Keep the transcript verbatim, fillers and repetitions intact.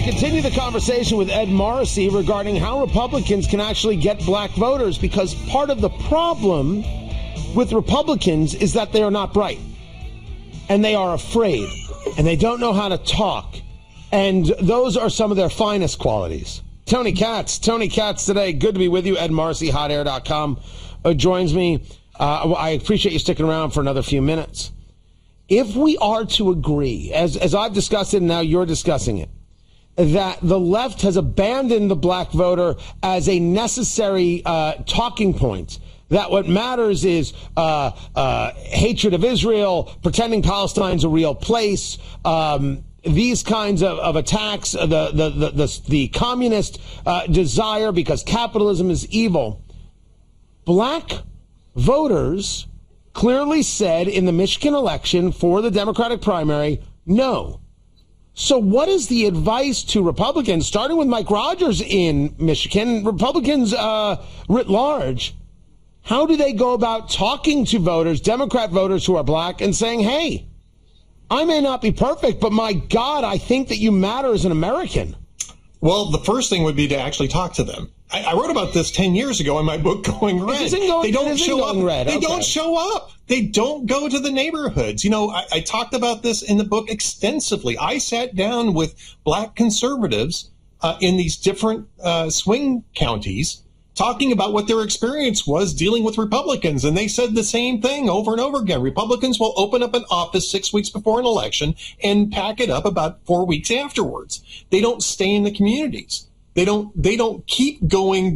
continue the conversation with Ed Morrissey regarding how Republicans can actually get black voters, because part of the problem with Republicans is that they are not bright, and they are afraid, and they don't know how to talk, and those are some of their finest qualities. Tony Katz, Tony Katz today. Good to be with you. Ed Morrissey, hot air dot com, uh, joins me. Uh, I appreciate you sticking around for another few minutes. If we are to agree, as as I've discussed it and now you're discussing it, that the left has abandoned the black voter as a necessary uh, talking point, that what matters is uh, uh, hatred of Israel, pretending Palestine's a real place, um, these kinds of, of attacks, the the the, the, the communist uh, desire because capitalism is evil. Black voters clearly said in the Michigan election for the Democratic primary, no. So what is the advice to Republicans, starting with Mike Rogers in Michigan, Republicans uh, writ large? How do they go about talking to voters, Democrat voters who are black, and saying, hey, I may not be perfect, but my God, I think that you matter as an American? Well, the first thing would be to actually talk to them. I, I wrote about this ten years ago in my book, Going Red. It isn't going, they don't it isn't show going up. red. They okay. don't show up. They don't go to the neighborhoods. You know, I, I talked about this in the book extensively. I sat down with black conservatives uh, in these different uh, swing counties talking about what their experience was dealing with Republicans. And they said the same thing over and over again. Republicans will open up an office six weeks before an election and pack it up about four weeks afterwards. They don't stay in the communities. They don't, they don't keep going